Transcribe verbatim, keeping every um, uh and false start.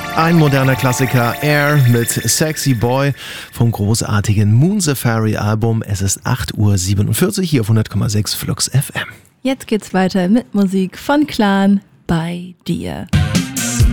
Ein moderner Klassiker, Air mit Sexy Boy vom großartigen Moon Safari Album. Es ist acht Uhr siebenundvierzig hier auf hundert Komma sechs Flux F M. Jetzt geht's weiter mit Musik von Clan bei dir.